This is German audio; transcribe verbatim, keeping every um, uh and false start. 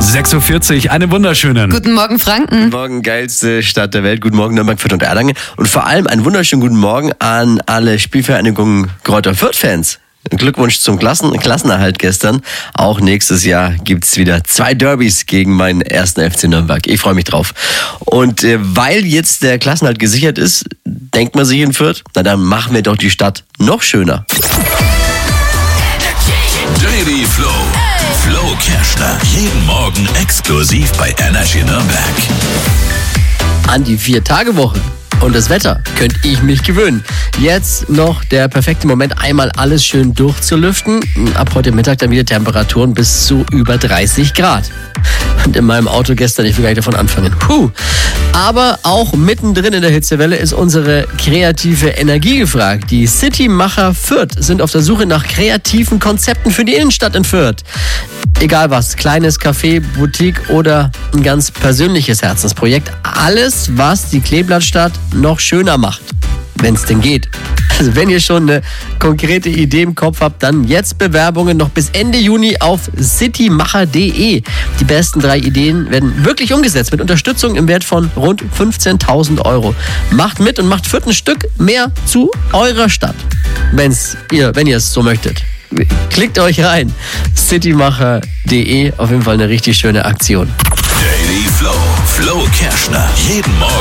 sechs Uhr vierzig, einen wunderschönen. Guten Morgen, Franken. Guten Morgen, geilste Stadt der Welt. Guten Morgen, Nürnberg, Fürth und Erlangen. Und vor allem einen wunderschönen guten Morgen an alle Spielvereinigung Greuther Fürth-Fans. Glückwunsch zum Klassen- Klassenerhalt gestern. Auch nächstes Jahr gibt's wieder zwei Derbys gegen meinen ersten F C Nürnberg. Ich freue mich drauf. Und äh, weil jetzt der Klassenerhalt gesichert ist, denkt man sich in Fürth, na dann machen wir doch die Stadt noch schöner. Daily Flow. Flo Kerschner. Jeden Morgen exklusiv bei Energy Nürnberg. An die Vier-Tage-Woche und das Wetter könnte ich mich gewöhnen. Jetzt noch der perfekte Moment, einmal alles schön durchzulüften. Ab heute Mittag dann wieder Temperaturen bis zu über dreißig Grad. Und in meinem Auto gestern, ich will gar nicht davon anfangen. Puh. Aber auch mittendrin in der Hitzewelle ist unsere kreative Energie gefragt. Die Citymacher Fürth sind auf der Suche nach kreativen Konzepten für die Innenstadt in Fürth. Egal was, kleines Café, Boutique oder ein ganz persönliches Herzensprojekt. Alles, was die Kleeblattstadt noch schöner macht, wenn es denn geht. Also wenn ihr schon eine konkrete Idee im Kopf habt, dann jetzt Bewerbungen noch bis Ende Juni auf citymacher punkt de. Die besten drei Ideen werden wirklich umgesetzt mit Unterstützung im Wert von rund fünfzehntausend Euro. Macht mit und macht Fürth ein Stück mehr zu eurer Stadt, wenn's ihr, wenn ihr es so möchtet. Klickt euch rein. citymacher punkt de, auf jeden Fall eine richtig schöne Aktion. Daily Flow. Flo Kerschner. Jeden Morgen